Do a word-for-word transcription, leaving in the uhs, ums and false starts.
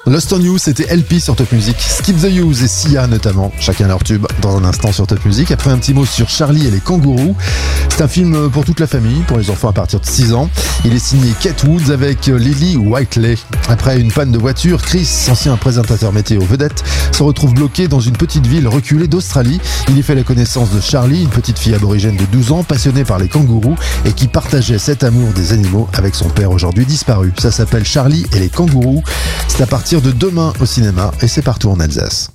Lost on You, c'était L P sur Top Music, Skip the Use et Sia notamment, chacun leur tube dans un instant sur Top Music. Après un petit mot sur Charlie et les kangourous. C'est un film pour toute la famille, pour les enfants à partir de six ans. Il est signé Kate Woods avec Lily Whiteley. Après une panne de voiture, Chris, ancien présentateur météo vedette, se retrouve bloqué dans une petite ville reculée d'Australie. Il y fait la connaissance de Charlie, une petite fille aborigène de douze ans, passionnée par les kangourous et qui partageait cet amour des animaux avec son père aujourd'hui disparu. Ça s'appelle Charlie et les kangourous. C'est à partir de demain au cinéma et c'est partout en Alsace.